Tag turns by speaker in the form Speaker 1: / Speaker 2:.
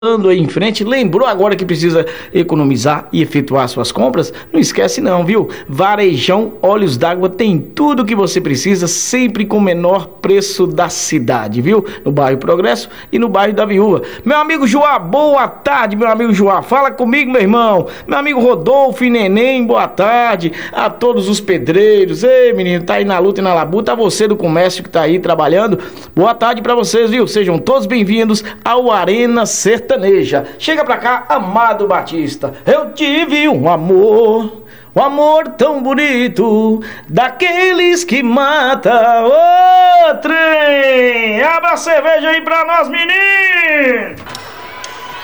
Speaker 1: Aí em frente, lembrou agora que precisa economizar e efetuar suas compras? Não esquece não, viu? Varejão Olhos d'Água tem tudo o que você precisa, sempre com o menor preço da cidade, viu? No bairro Progresso e no bairro da Viúva. Meu amigo Joá, boa tarde, meu amigo Joá, fala comigo, meu irmão. Meu amigo Rodolfo e Neném, boa tarde. A todos os pedreiros, ei menino, tá aí na luta e na labuta, a você do comércio que tá aí trabalhando, boa tarde pra vocês, viu? Sejam todos bem-vindos ao Arena Sertaneja. Chega pra cá, Amado Batista. Eu tive um amor tão bonito, daqueles que mata. Ô, trem! Abra a cerveja aí pra nós, menino!